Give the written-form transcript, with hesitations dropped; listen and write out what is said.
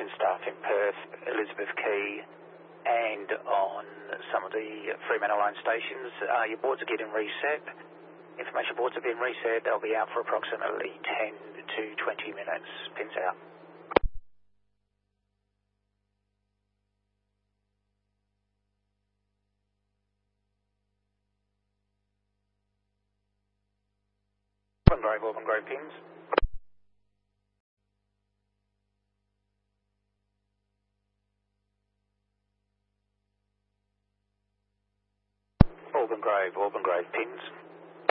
reception staff in Perth, Elizabeth Quay, and on some of the Fremantle line stations. Your boards are getting reset. Information boards have been reset. They'll be out for approximately 10 to 20 minutes. Pins out. Auburn Grove pins. Auburn Grove pins.